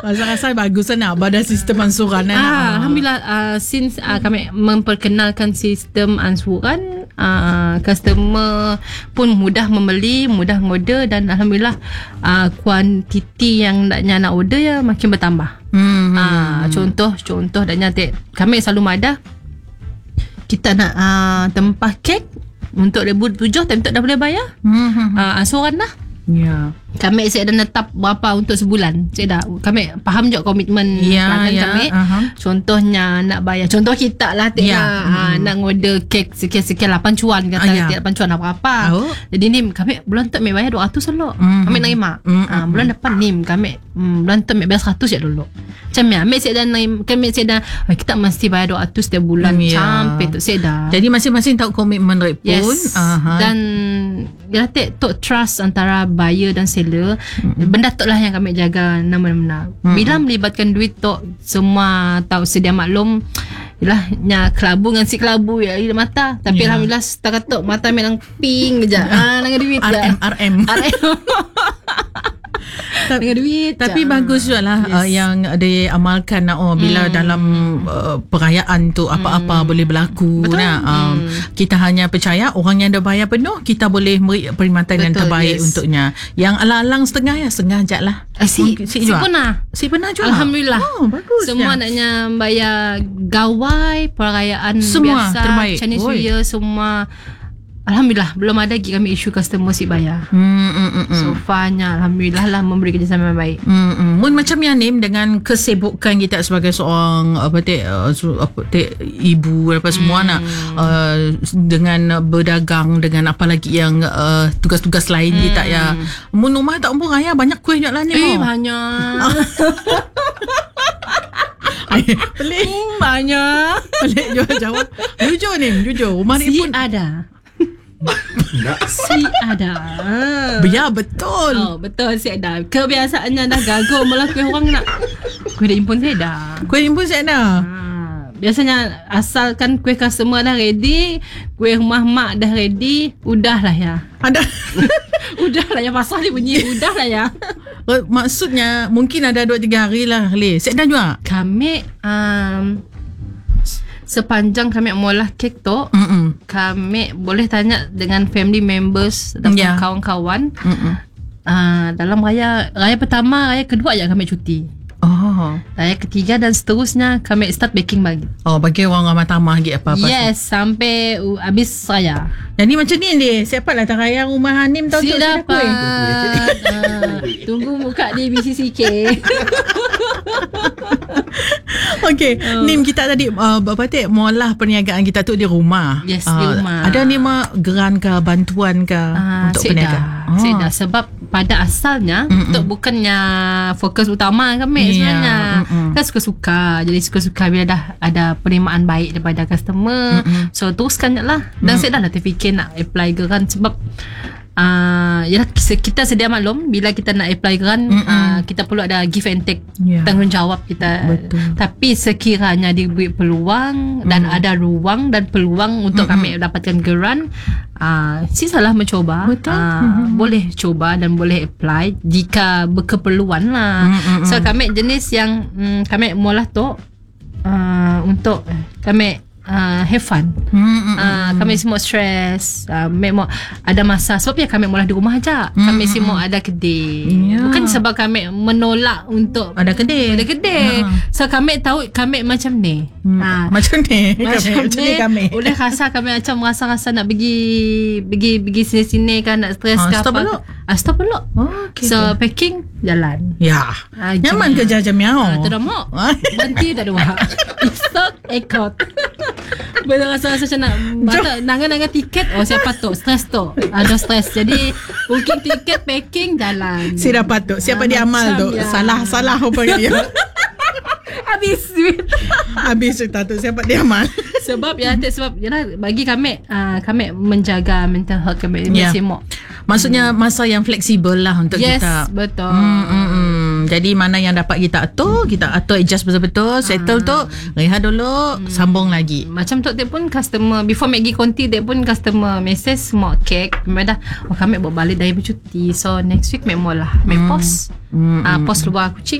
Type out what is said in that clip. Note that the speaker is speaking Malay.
Rasa-rasa bagus nak pada sistem ansuran. Alhamdulillah, since kami memperkenalkan sistem ansuran, customer pun mudah membeli, mudah order, dan alhamdulillah kuantiti yang nak order ya makin bertambah. Contoh dan kami selalu madah kita nak tempah kek untuk 2007 time tu dah boleh bayar. Ansuran lah. Ya. Kami saya dah netap berapa untuk sebulan. Kami faham juga komitmen pelanggan kami. Contohnya nak bayar, contoh kita lah nak order kek sekian 8 cuan kata 8 cuan apa-apa. Jadi ni kami bulan tu kami bayar 200 dulu. Kami nerima. Bulan depan ni kami bulan tu kami bayar 100 je dulu. Macam ni kami saya dah kita mesti bayar 200 setiap bulan. Sampai tu saya dah. Jadi masing-masing tahu komitmen rate pun. Yes. Dan dia tu trust antara buyer dan seller. Benda tu lah yang kami jaga nama-nama. Bila melibatkan duit tu, semua tahu sedia maklum. Yalah, kelabu dengan si kelabu ya mata. Tapi alhamdulillah setakat tu mata memang pink je. Dengan duit je. RM. Dengan duit. Tapi bagus juga lah yang diamalkan bila dalam perayaan tu apa-apa boleh berlaku. Kita hanya percaya orang yang dah bayar penuh, kita boleh beri perkhidmatan yang terbaik untuknya. Yang alang-alang setengah je lah. Si pernah juga. Alhamdulillah. Bagus. Semua naknya bayar gawai perayaan semua biasa terbaik. Chinese New Year semua. Alhamdulillah belum ada lagi kami isu customer si bayar. So farnya alhamdulillah lah memberi kerjasama yang baik. Mun macam yang ni dengan kesibukan kita sebagai seorang ibu apa semua nak dengan berdagang dengan apa lagi yang tugas-tugas lain kita ya. Mun rumah tak umur raya banyak kuih nak lah ni. Banyak. Pelik. Banyak. Pelik jawab. Jujur. Rumah ni pun ada. Si ada. Ya betul. Betul si ada. Kebiasaannya dah gagal malah kuih orang nak. Kuih dah impun saya dah. Biasanya asalkan kuih customer dah ready, kuih rumah mak dah ready, udahlah ya. Udahlah ya, pasal dia bunyi udahlah ya. Maksudnya mungkin ada 2-3 hari lah. Set dah juga. Kami sepanjang kami mengolah kek tu, kami boleh tanya dengan family members ataupun kawan-kawan. Dalam raya pertama, raya kedua je kami cuti. Raya ketiga dan seterusnya kami start baking bagi. Bagi orang ramai tamah lagi apa-apa. Yes, sampai habis raya. Jadi macam ni dia. Siapa lah tak raya rumah Hanim tahu tu dapat. Tunggu muka di BCCK. Okey, Nim kita tadi mengolah perniagaan kita tu di rumah. Yes, di rumah. Ada ni geran ke bantuan ke untuk perniagaan? Saya dah sebab pada asalnya untuk bukannya fokus utama kami sebenarnya. Kan suka-suka. Jadi suka-suka bila dah ada penerimaan baik daripada customer. So teruskan je lah. Dan saya dah fikir nak apply geran sebab kita sedia maklum bila kita nak apply geran kita perlu ada give and take, tanggungjawab kita. Betul. Tapi sekiranya diberi peluang dan ada ruang dan peluang untuk kami dapatkan geran, sisalah mencoba. Boleh coba dan boleh apply jika berkeperluan lah. So kami jenis yang kami mula tu untuk kami have fun. Kami semua stress, memang ada masa sebab ya kami mula di rumah aja. Kami semua ada kedai. Bukan sebab kami menolak untuk ada kedai. So kami tahu kami macam ni. Macam ni kami. Boleh rasa kami macam rasa nak pergi sini-sini kan, nak stress ke apa. Stop dulu. So packing jalan. Nyaman kerja jam miau. Tak ada mau. Berhenti tak ada. Stop ekot. Bila rasa-rasa macam nak nangan-nangan tiket, siapa tu stres tu, ada stres. Jadi booking tiket, packing, jalan. Si dapat tu, siapa dia amal tu, salah apa dia. Habis duit. Habis cerita tu, siapa dia amal. Sebab bagi kami menjaga mental health kami semua. Maksudnya masa yang fleksibel lah untuk kita. Yes, betul. Jadi mana yang dapat kita atur adjust betul-betul, settle tu, rehat dulu, sambung lagi. Macam tu dia pun customer before Maggie Conti dia pun customer message semua kek. Memang dah kami bawa balik dari bercuti. So next week memang lah. Post luar kucing.